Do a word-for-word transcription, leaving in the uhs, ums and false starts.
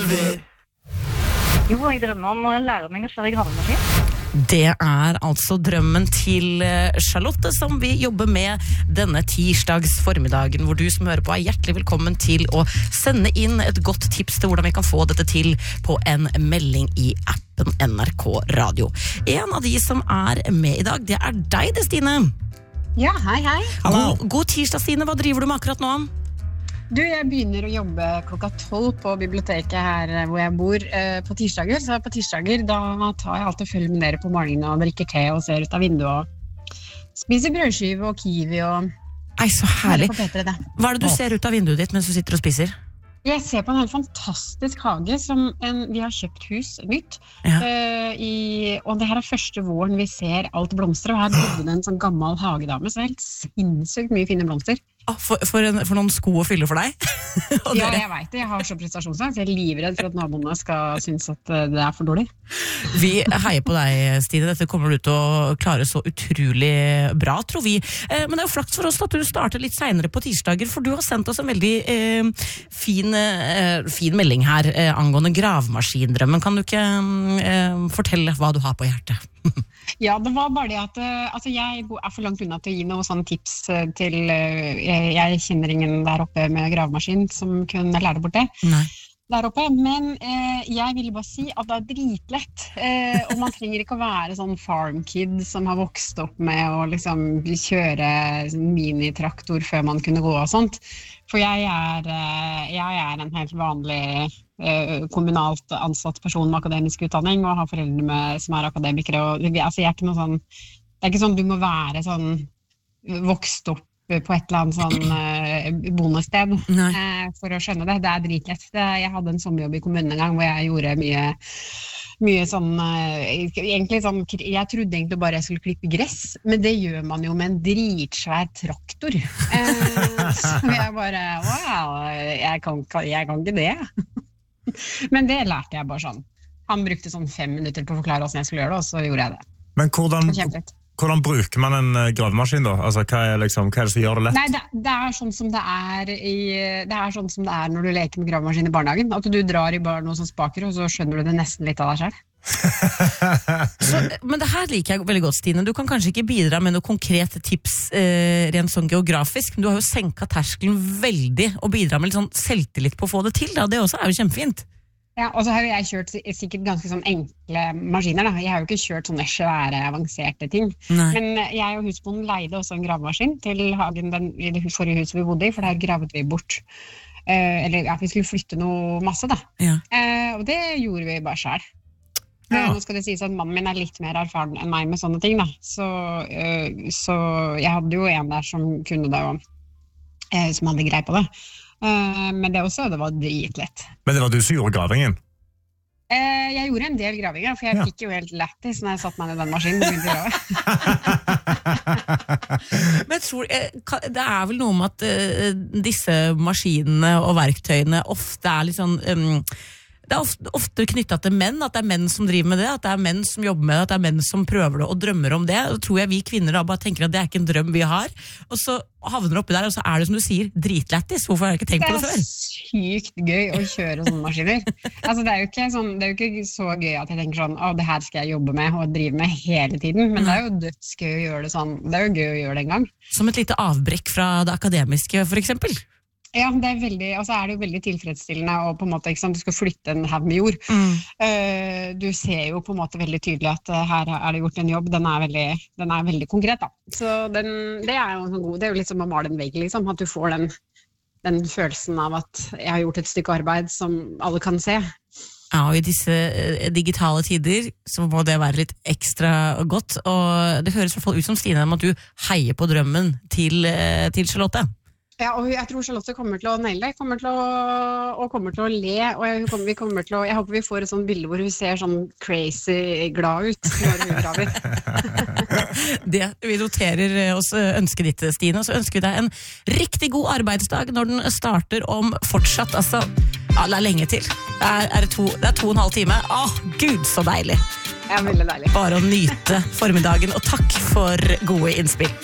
over. Jo, jeg drømmer om å lære meg å kjøre gravemaskin. Det er altså drømmen til Charlotte som vi jobber med denne tirsdags formiddagen, hvor du som hører på er hjertelig velkommen til å sende inn et godt tips til hvordan vi kan få dette til på en melding i appen N R K Radio. En av de som er med i dag, det er deg, det, Stine. Ja, hei, hei. God, god tirsdag, Stine. Hva driver du med akkurat nå? Du, jeg begynner å jobbe klokka tolv på biblioteket her hvor jeg bor eh, på tirsdager. Så på tirsdager, da tar jeg alltid følge med dere på morgenen og drikker te og ser ut av vinduet og spiser brødskive og kiwi og... Ei, så herlig. P tre, Hva er det du ser ut av vinduet ditt mens du sitter og spiser? Jeg ser på en helt fantastisk hage som en, vi har kjøpt hus nytt. Ja. Uh, i, og det her er første våren vi ser alt blomstre, og her bodde det en sånn gammel hagedame, så helt sinnssykt mye fine blomster. Ah, for, for, en, for noen sko å fylle for deg? Ja, jeg vet det. Jeg har så prestasjonsangst. Jeg er livredd for at naboene skal synes at det er for dårlig. Vi heier på deg, Stine. Dette kommer du til å klare så utrolig bra, tror vi. Eh, men det er jo flaks for oss at du starter litt senere på tirsdager, for du har sendt oss en veldig eh, fin, eh, fin melding her eh, angående gravemaskindrømmen. Kan du ikke eh, fortelle hva du har på hjertet? Ja, det var bare det at altså jeg er for langt unna til å gi noen sånne tips til jeg, jeg kjenner ingen der oppe med gravemaskin som kunne lære bort det. Nei. Der oppe, men eh, jeg ville bare si at det er dritlett, eh, og man trenger ikke å være sånn farm kid som har vokst opp med å liksom kjøre minitraktor før man kunne gå og sånt, for jeg er, eh, jeg er en helt vanlig eh, kommunalt ansatt person med akademisk utdanning, og har foreldre med, som er akademikere, og altså, jeg er ikke noe sånn, det er ikke sånn du må være sånn vokst opp på et eller annet sånn uh, bondested uh, for å skjønne det. Det er dritlett. Det, jeg hadde en sommerjobb i kommunen en gang hvor jeg gjorde mye, mye sånn, uh, egentlig sånn, jeg trodde egentlig bare jeg skulle klippe gress, men det gjør man jo med en dritsvær traktor. Uh, så jeg bare, wow, jeg kan, jeg kan ikke det. Men det lærte jeg bare sånn. Han brukte sånn fem minutter på å forklare hvordan jeg skulle gjøre det, og så gjorde jeg det. Men hvordan... Hvordan bruker man en gravemaskin da? Altså, hva er, liksom, hva er det som gjør det lett? Nei, det, det er sånn som det er i, det er sånn som det er når du leker med gravemaskin i barnehagen. At du drar i bare noe som spaker, og så skjønner du det nesten litt av deg selv. Så, men det her liker jeg veldig godt, Stine. Du kan kanskje ikke bidra med noe konkrete tips eh, rent sånn geografisk, men du har jo senket terskelen veldig og bidra med litt sånn selvtillit på å få det til. Da. Det også er jo kjempefint. Ja, og så har jeg kjørt sikkert ganske sånn enkle maskiner da. Jeg har jo ikke kjørt sånne svære, avanserte ting. Nei. Men jeg og husbonden leide også en gravemaskin til hagen den, i det forrige huset vi bodde i, for der gravet vi bort. Eh, eller ja, vi skulle flytte noe masse da. Ja. Eh, og det gjorde vi bare selv. Ja. Nå skal det sies at mannen min er litt mer erfaren enn meg med sånne ting da. Så, eh, så jeg hadde jo en der som kunne det, og, eh, som hadde grei på det. Uh, men det også, det var dritlett. Men det var du som gjorde gravingen? Uh, jeg gjorde en del gravinger, for jeg ja. fikk jo helt lættis når jeg satt meg i den maskinen. Men jeg tror, det er vel noe med at uh, disse maskinene og verktøyene ofte er litt sånn... Um, det er ofte, ofte knyttet til menn, at det er menn som driver med det, at det er menn som jobber med det, at det er menn som prøver det og drømmer om det. Og tror jeg vi kvinner da bare tenker at det er ikke en drøm vi har, og så havner oppi der, og så er det som du sier, dritlættis. Hvorfor har jeg ikke tenkt på det før? Det er sykt gøy å kjøre sånne maskiner. Altså, det er jo ikke, sånn, det er jo ikke så gøy at jeg tenker sånn, å, det her skal jeg jobbe med og drive med hele tiden, men det er jo dødsgøy å gjøre det sånn. Det er jo gøy å gjøre det en gang. Som et lite avbrekk fra det akademiske, for eksempel? Ja, det er veldig, altså er det jo veldig tilfredsstillende og på en måte, ikke sant, du skal flytte en haug med jord. Mm. Uh, du ser jo på en måte veldig tydelig at uh, her er det gjort en jobb, den er veldig, den er veldig konkret da. Så den, det er jo sånn god, det er jo litt som å male en vegg liksom, at du får den, den følelsen av at jeg har gjort et stykke arbeid som alle kan se. Ja, og i disse digitale tider så må det være litt ekstra godt, og det høres i hvert fall ut som Stine om at du heier på drømmen til, til Charlotte. Ja, og jeg tror Charlotte kommer til å naile det, kommer til å, og kommer til å le, og jeg, kommer, vi kommer til å, jeg håper vi får et sånt bilde hvor hun ser sånn crazy glad ut når hun graver. Det, vi noterer oss ønsket ditt, Stine, og så ønsker vi deg en riktig god arbeidsdag når den starter om fortsatt, altså, ja, det er lenge til. Det er, er det, to, det er to og en halv time. Åh, Gud, så deilig. Ja, veldig deilig. Bare å nyte formiddagen, og takk for gode innspill.